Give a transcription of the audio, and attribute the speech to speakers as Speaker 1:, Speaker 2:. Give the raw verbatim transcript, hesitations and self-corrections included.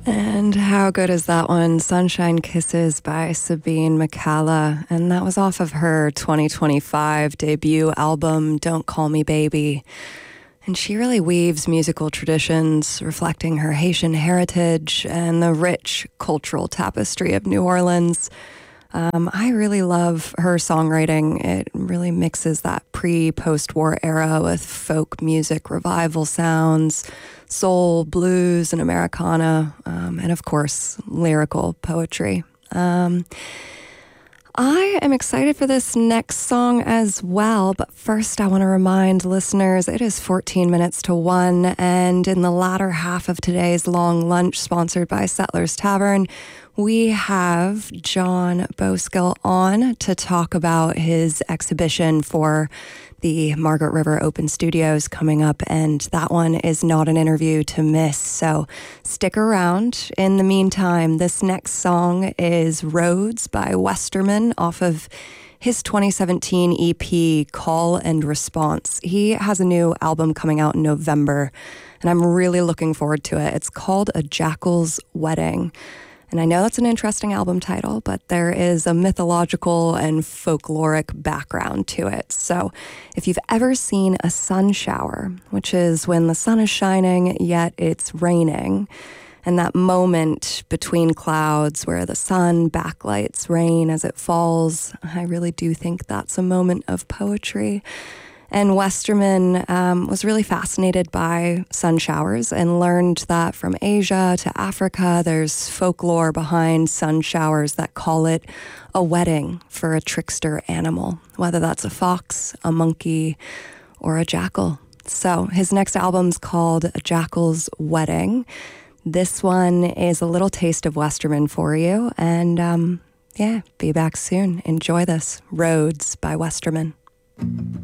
Speaker 1: And how good is that one? Sunshine Kisses by Sabine McCalla. And that was off of her twenty twenty-five debut album, Don't Call Me Baby. And she really weaves musical traditions reflecting her Haitian heritage and the rich cultural tapestry of New Orleans. Um, I really love her songwriting. It really mixes that pre-post-war era with folk music revival sounds, soul, blues, and Americana, um, and of course, lyrical poetry. Um, I am excited for this next song as well, but first I want to remind listeners it is fourteen minutes to one, and in the latter half of today's long lunch sponsored by Settlers Tavern, we have John Boskill on to talk about his exhibition for the Margaret River Open Studios coming up, and that one is not an interview to miss, so stick around. In the meantime, this next song is Roads by Westerman off of his twenty seventeen E P, Call and Response. He has a new album coming out in November, and I'm really looking forward to it. It's called A Jackal's Wedding. And I know that's an interesting album title, but there is a mythological and folkloric background to it. So if you've ever seen a sun shower, which is when the sun is shining, yet it's raining, and that moment between clouds where the sun backlights rain as it falls, I really do think that's a moment of poetry. And Westerman um, was really fascinated by sun showers and learned that from Asia to Africa, there's folklore behind sun showers that call it a wedding for a trickster animal, whether that's a fox, a monkey, or a jackal. So his next album's called A Jackal's Wedding. This one is a little taste of Westerman for you. And um, yeah, be back soon. Enjoy this. Roads by Westerman.